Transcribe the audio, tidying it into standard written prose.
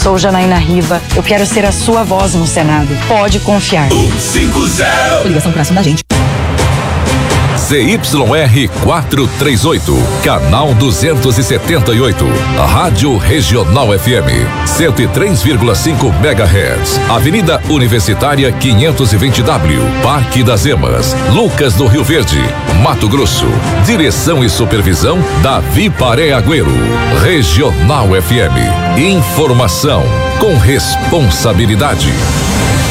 sou Janaína Riva. Eu quero ser a sua voz no Senado. Pode confiar. 150. Ligação próxima da gente. ZYR 438, canal 278, Rádio Regional FM, 103,5 MHz, Avenida Universitária 520W, Parque das Emas, Lucas do Rio Verde, Mato Grosso. Direção e supervisão Davi Paré Agüero. Regional FM, informação com responsabilidade.